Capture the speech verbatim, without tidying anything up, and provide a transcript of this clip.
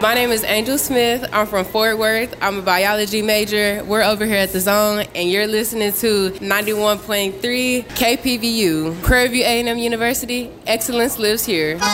My name is Angel Smith. I'm from Fort Worth. I'm a biology major. We're over here at The Zone, and you're listening to ninety-one point three K P V U, Prairie View A and M University. Excellence lives here.